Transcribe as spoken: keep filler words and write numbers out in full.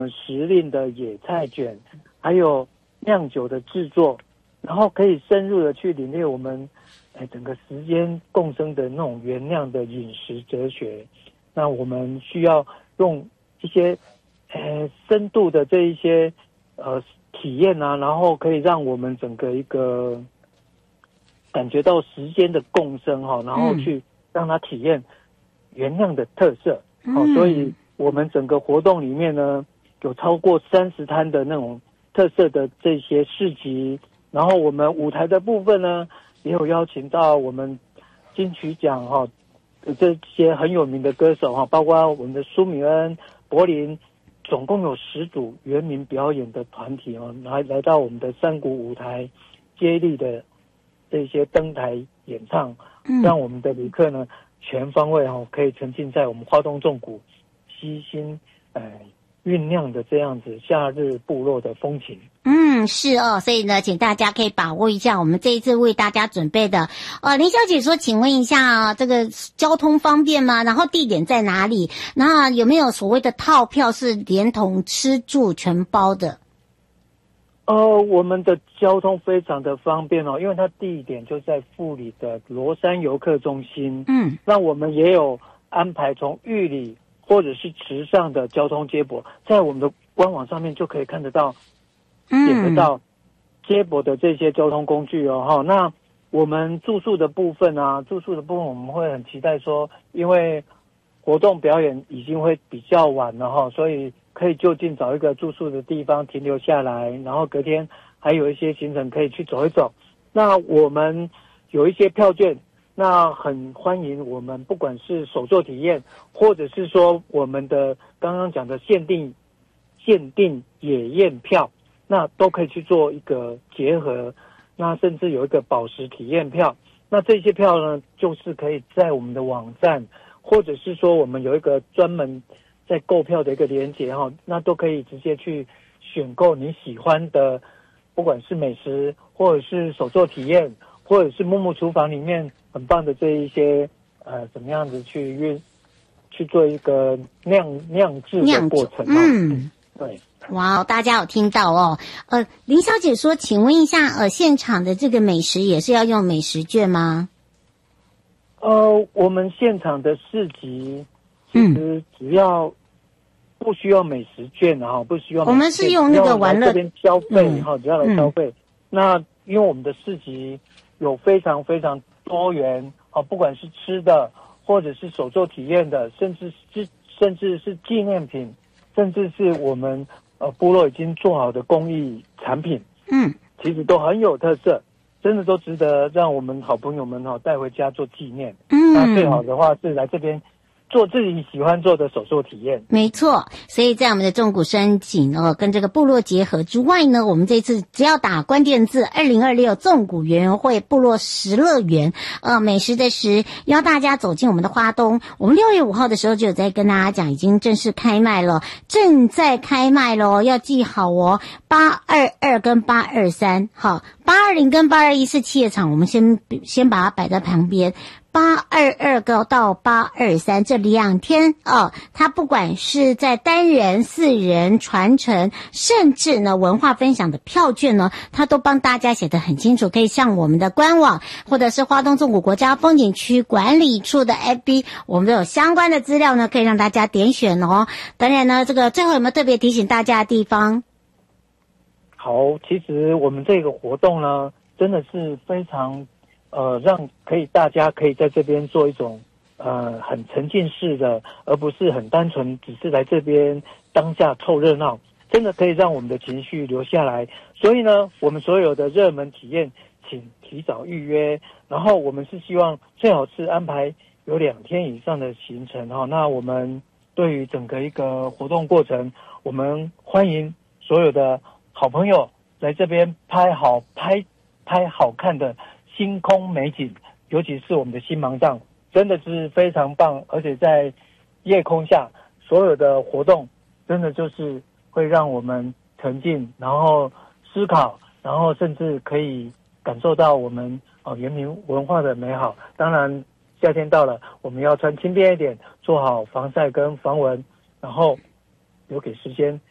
时令的野菜卷，还有酿酒的制作，然后可以深入的去领略我们哎整个时间共生的那种原酿的饮食哲学。那我们需要用一些呃深度的这一些呃体验啊，然后可以让我们整个一个感觉到时间的共生哈，然后去让它体验原酿的特色。好、嗯，所以我们整个活动里面呢，有超过三十摊的那种特色的这些市集，然后我们舞台的部分呢，也有邀请到我们金曲奖哈这些很有名的歌手哈，包括我们的苏米恩、柏林，总共有十组原民表演的团体哦，来来到我们的山谷舞台，接力的这些登台演唱，让我们的旅客呢全方位哦可以沉浸在我们花东纵谷悉心呃酝酿的这样子夏日部落的风情。 嗯，是哦，所以呢，请大家可以把握一下我们这一次为大家准备的。呃，林小姐说，请问一下啊，这个交通方便吗？然后地点在哪里？那有没有所谓的套票是连同吃住全包的？ 呃，我们的交通非常的方便哦，因为它地点就在富里的罗山游客中心。嗯，那我们也有安排从玉里或者是池上的交通接驳，在我们的官网上面就可以看得到，点得到接驳的这些交通工具哦。哈，那我们住宿的部分啊，住宿的部分我们会很期待说，因为活动表演已经会比较晚了哈，所以可以就近找一个住宿的地方停留下来，然后隔天还有一些行程可以去走一走。那我们有一些票券，那很欢迎我们不管是手作体验，或者是说我们的刚刚讲的限定限定野宴票，那都可以去做一个结合。那甚至有一个宝石体验票，那这些票呢，就是可以在我们的网站，或者是说我们有一个专门在购票的一个连结哈，那都可以直接去选购你喜欢的，不管是美食，或者是手作体验，或者是木木厨房里面很棒的这一些呃，怎么样子去运去做一个酿酿制的过程。嗯，对。 哇，大家有听到哦？呃，林小姐说，请问一下，呃，现场的这个美食也是要用美食券吗？ 呃，我们现场的市集其实只要不需要美食券哈、嗯，不需要美食券， 我们是用那个玩乐这边消费哈，只要来消费。嗯、那因为我们的市集有非常非常多元啊，不管是吃的，或者是手作体验的，甚至是甚至是纪念品，甚至是我们呃部落已经做好的工艺产品，嗯，其实都很有特色。真的都值得让我们好朋友们哈、哦、带回家做纪念。嗯，那最好的话是来这边做自己喜欢做的手作体验。 没错，所以在我们的纵谷山景哦，跟这个部落结合之外呢，我们这次只要打关键字二零二六纵谷园游会部落食乐园，呃，美食的食，邀大家走进我们的花东。我们六月五号的时候就有在跟大家讲，已经正式开卖了，正在开卖咯，要记好哦，八二二跟八二三，好，八二零跟八二一是企业场，我们先先把它摆在旁边。八二二个到八二三这两天哦，它不管是在单人、四人、传承，甚至呢文化分享的票券呢，它都帮大家写得很清楚，可以上我们的官网或者是花东纵谷国家风景区管理处的 F B， 我们都有相关的资料呢，可以让大家点选哦。当然呢，这个最后有没有特别提醒大家的地方？ 好，其实我们这个活动呢，真的是非常。呃，让可以大家可以在这边做一种呃很沉浸式的，而不是很单纯只是来这边当下凑热闹，真的可以让我们的情绪留下来。所以呢，我们所有的热门体验请提早预约，然后我们是希望最好是安排有两天以上的行程哈。那我们对于整个一个活动过程，我们欢迎所有的好朋友来这边拍好拍拍好看的星空美景，尤其是我们的新芒藏，真的是非常棒，而且在夜空下，所有的活动真的就是会让我们沉浸，然后思考，然后甚至可以感受到我们哦原民文化的美好。当然，夏天到了，我们要穿轻便一点，做好防晒跟防蚊，然后留给时间